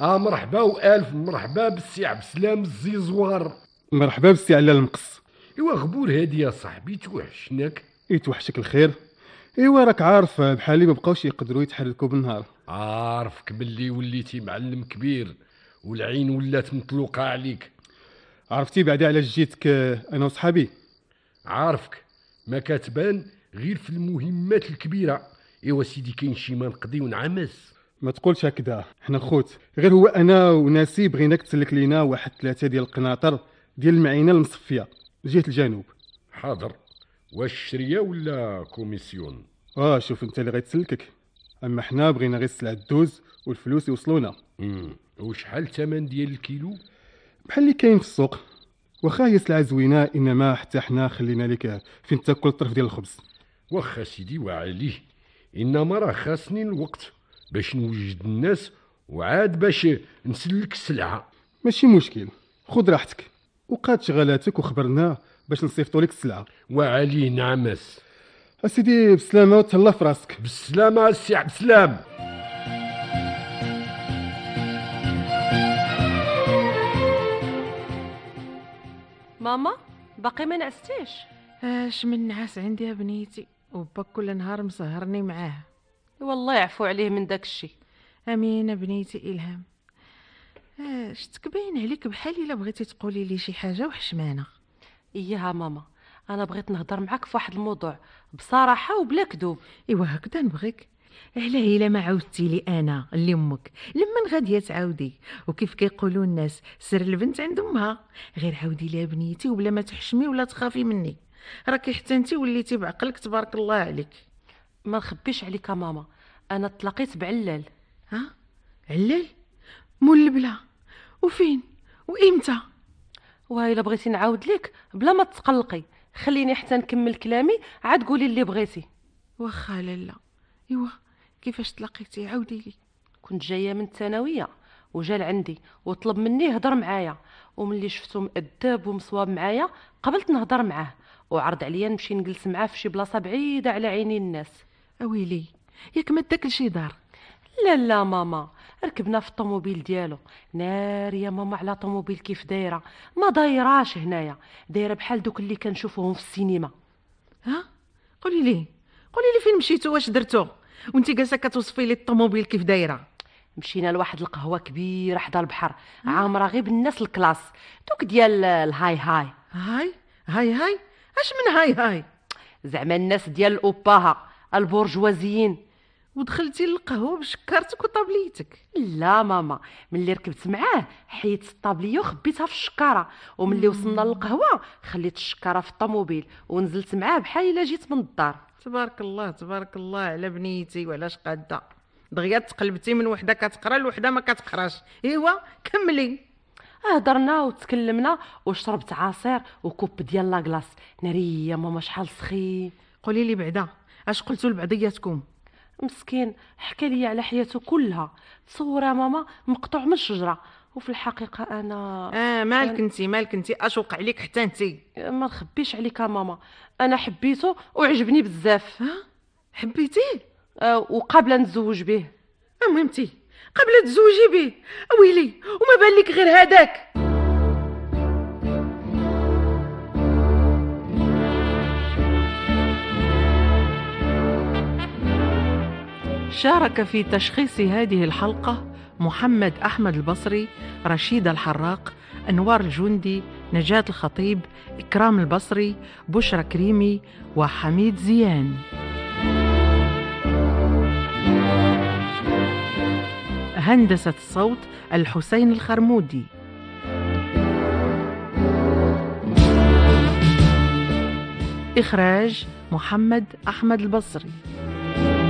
مرحبا والف مرحبا بالسي عبد السلام الزيزوار. مرحبا بالسي علال المقص. ايوا غبور هادي يا صاحبي، توحشناك. يتوحشك الخير. ايوا راك عارف بحالي ما بقاوش يقدروا يتحركوا بالنهار. عارفك باللي وليتي معلم كبير والعين ولات مطلوقه عليك. عرفتي بعدا علاش جيتك انا وصحابي؟ عارفك، ما كتبان غير في المهمات الكبيره. ايوا سيدي كاين شي ما نقضي ونعمس. ما تقولش هكذا، حنا خوت. غير هو انا وناسي بغيناك تسلك لينا واحد 3 ديال القناطر ديال المعينه المصفيه لجهه الجنوب. حاضر. واش شريه ولا كوميسيون؟ شوف انت اللي غيتسلكك، اما حنا بغينا غير السلعه دوز والفلوس يوصلونا. وشحال الثمن ديال الكيلو؟ بحال اللي كاين في السوق، واخا هي سلعه زوينه، انما حتى حنا خلينا لك فين تاكل طرف ديال الخبز. واخا سيدي وعليه، انما راه خاصني الوقت باش نوجد الناس وعاد باش نسلك السلعه. ماشي مشكل، خذ راحتك وقاد شغلاتك وخبرنا باش نصيفطوا لك السلعه. وعليه نعمس. اسيدي بسلامه وتهلا في راسك. بالسلامه السي عبد السلام. ماما باقي ما نعستيش؟ اش من نعاس عندي يا بنيتي، وباك كل نهار مسهرني معاه. والله يعفو عليه من داك الشيء. امين بنيتي الهام. شتك باين عليك بحال الا بغيتي تقولي لي شي حاجه وحشمانه. اياها ماما، انا بغيت نهضر معاك في واحد الموضوع بصراحه وبلا كذوب. ايوا هكذا نبغيك. علاه الا ما عاودتي لي انا اللي امك لمن غاديه تعاودي، وكيف كيقولوا الناس سر البنت عند امها. غير عاودي لي بنيتي وبلا ما تحشمي ولا تخافي مني، راكي حتى انت وليتي بعقلك تبارك الله عليك. ما نخبيش عليك يا ماما، انا تلاقيت بعلال. علال؟ مول البلا؟ وفين وامتى؟ الا بغيتي نعاود لك بلا ما تقلقي، خليني حتى نكمل كلامي عاد قولي اللي بغيتي. واخا لالا. ايوا كيفاش تلاقيتي؟ عاودي لي. كنت جايه من الثانويه وجا لعندي وطلب مني يهضر معايا، وملي شفتو مؤدب ومصواب معايا قبلت نهضر معاه، وعرض عليا نمشي نجلس معاه في شي بلاصه بعيده على عينين الناس. اويلي ياك ما داك لشي دار؟ لا ماما، ركبنا في الطوموبيل ديالو. نار يا ماما على طوموبيل كيف دايره، ما دايراش هنايا، دايره بحال دوك اللي كنشوفوهم في السينما. قولي لي فين مشيتو، واش درتو وانتي جالسه كتوصفي لي الطوموبيل كيف دايره؟ مشينا لواحد القهوه كبيره حدا البحر، عامره غير بالناس الكلاس، دوك ديال الهاي هاي. هاي اش من هاي؟ زعما الناس ديال الاوباها البورجوازيين. ودخلتي للقهوه بشكارتك وطابليتك؟ لا ماما، ملي ركبت معاه حيت الطابليه وخبيتها في الشكاره، وملي وصلنا للقهوه خليت الشكاره في الطوموبيل ونزلت معاه بحال الا جيت من الدار. تبارك الله على بنيتي وعلاش قاده. دغيا تقلبتي من وحده كتقرا لوحده ما كتقراش. ايوا كملي. هضرنا وتكلمنا وشربت عصير وكوب ديال لاكلاص. ناريه ماما شحال سخين. قولي لي بعدا اش قلتوا لبعضياتكم؟ مسكين حكى لي على حياته كلها، تصوره ماما مقطوع من الشجره، وفي الحقيقه انا مالك انتي اش وقع عليك حتى انتي؟ ما نخبيش عليك يا ماما، انا حبيته وعجبني بزاف. حبيتيه؟ وقابله نتزوج به. مهمتي قبل تزوجي به؟ ويلي وما بان لك غير هذاك؟ شارك في تشخيص هذه الحلقة محمد أحمد البصري، رشيد الحراق، أنوار الجندي، نجاة الخطيب، إكرام البصري، بشرى كريمي، وحميد زيان. هندسة الصوت الحسين الخرمودي. إخراج محمد أحمد البصري.